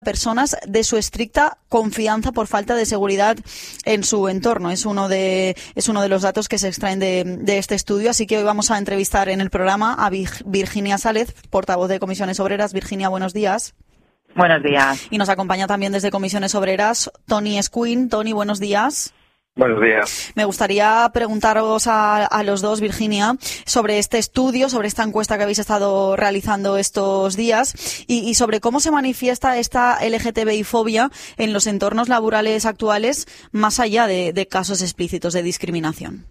personas de su estricta confianza por falta de seguridad en su entorno. Es uno de los datos que se extraen de este estudio, así que hoy vamos a entrevistar en el programa a Virginia Sález, portavoz de Comisiones Obreras. Virginia, buenos días. Buenos días. Y nos acompaña también desde Comisiones Obreras Tony Escuin. Tony, buenos días. Buenos días. Me gustaría preguntaros a los dos, Virginia, sobre este estudio, sobre esta encuesta que habéis estado realizando estos días y sobre cómo se manifiesta esta LGTBI-fobia en los entornos laborales actuales, más allá de casos explícitos de discriminación.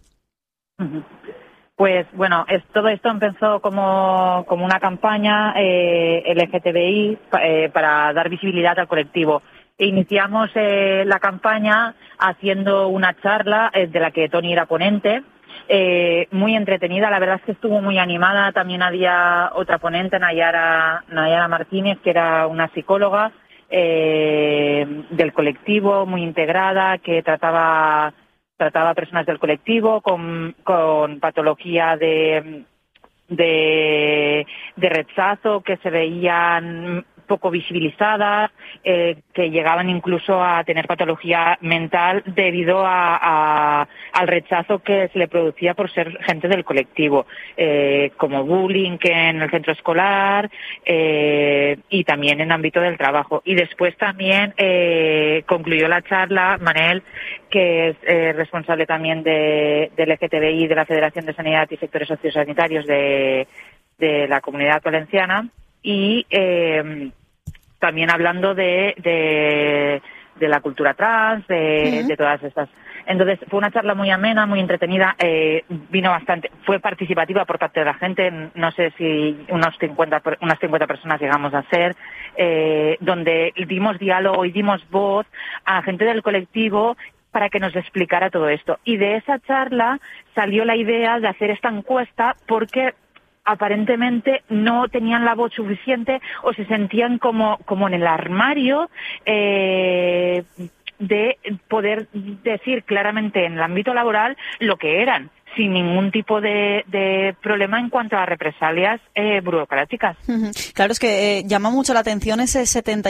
Pues bueno, todo esto empezó como una campaña LGTBI para dar visibilidad al colectivo. Iniciamos la campaña haciendo una charla de la que Tony era ponente, muy entretenida. La verdad es que estuvo muy animada. También había otra ponente, Nayara Martínez, que era una psicóloga del colectivo, muy integrada, que trataba a personas del colectivo con patología de rechazo, que se veían poco visibilizadas, que llegaban incluso a tener patología mental debido al rechazo que se le producía por ser gente del colectivo, como bullying en el centro escolar y también en ámbito del trabajo. Y después también concluyó la charla Manel, que es responsable también del LGTBI de la Federación de Sanidad y Sectores Sociosanitarios de la Comunidad Valenciana, y también hablando de la cultura trans, de todas estas. Entonces fue una charla muy amena, muy entretenida, fue participativa por parte de la gente. No sé si unas 50 personas llegamos a ser, donde dimos diálogo y dimos voz a gente del colectivo para que nos explicara todo esto. Y de esa charla salió la idea de hacer esta encuesta porque aparentemente no tenían la voz suficiente o se sentían como en el armario de poder decir claramente en el ámbito laboral lo que eran, sin ningún tipo de problema en cuanto a represalias burocráticas. Claro, es que llama mucho la atención ese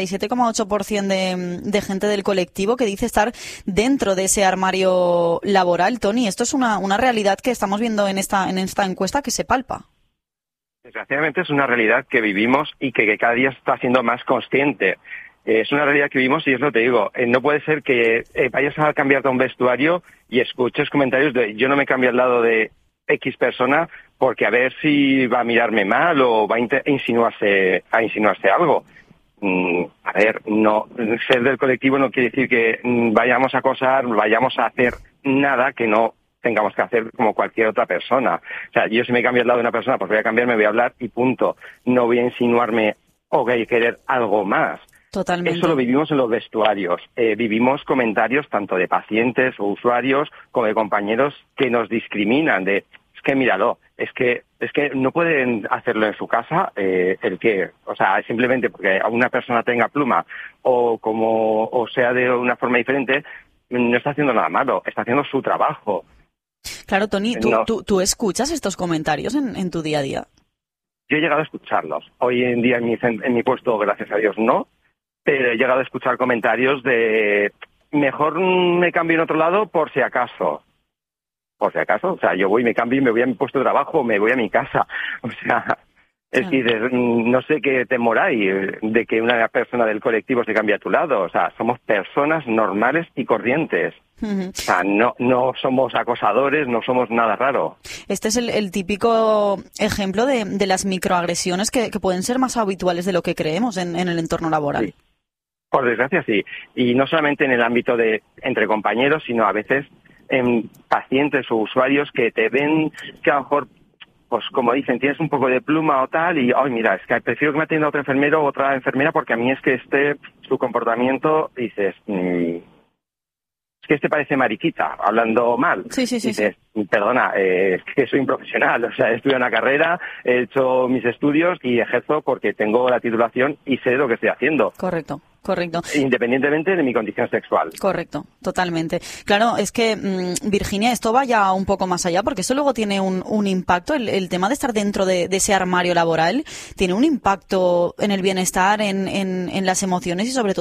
77,8% de gente del colectivo que dice estar dentro de ese armario laboral. Tony, esto es una realidad que estamos viendo en esta encuesta que se palpa. Desgraciadamente es una realidad que vivimos y que cada día está siendo más consciente. Es una realidad que vivimos y es lo que te digo. No puede ser que vayas a cambiarte a un vestuario y escuches comentarios de yo no me cambio al lado de X persona porque a ver si va a mirarme mal o va a insinuarse algo. A ver, no, ser del colectivo no quiere decir que vayamos a acosar, vayamos a hacer nada que no tengamos que hacer como cualquier otra persona. O sea, yo si me cambio al lado de una persona, pues voy a cambiarme, voy a hablar y punto. No voy a insinuarme o voy a querer algo más. Totalmente. Eso lo vivimos en los vestuarios. Vivimos comentarios tanto de pacientes o usuarios como de compañeros que nos discriminan es que míralo, es que no pueden hacerlo en su casa, simplemente porque una persona tenga pluma o sea de una forma diferente, no está haciendo nada malo, está haciendo su trabajo. Claro, Tony, ¿tú escuchas estos comentarios en tu día a día? Yo he llegado a escucharlos. Hoy en día en mi puesto, gracias a Dios, no. Pero he llegado a escuchar comentarios de mejor me cambio en otro lado por si acaso. Por si acaso. O sea, yo voy, me cambio y me voy a mi puesto de trabajo, me voy a mi casa. O sea, es que no sé qué temor hay de que una persona del colectivo se cambie a tu lado. O sea, somos personas normales y corrientes. O sea, no somos acosadores, no somos nada raro. Este es el típico ejemplo de las microagresiones que pueden ser más habituales de lo que creemos en el entorno laboral. Sí. Por desgracia, sí. Y no solamente en el ámbito de entre compañeros, sino a veces en pacientes o usuarios que te ven que a lo mejor, pues como dicen, tienes un poco de pluma o tal y, mira, es que prefiero que me atienda otro enfermero o otra enfermera porque a mí es que su comportamiento, dices, es que parece mariquita, hablando mal. Sí. Dices, perdona, es que soy un profesional, o sea, he estudiado una carrera, he hecho mis estudios y ejerzo porque tengo la titulación y sé lo que estoy haciendo. Correcto. correcto. Independientemente de mi condición sexual. Correcto, totalmente. Claro, es que, Virginia, esto va ya un poco más allá, porque eso luego tiene un impacto, el tema de estar dentro de ese armario laboral, tiene un impacto en el bienestar, en las emociones y sobre todo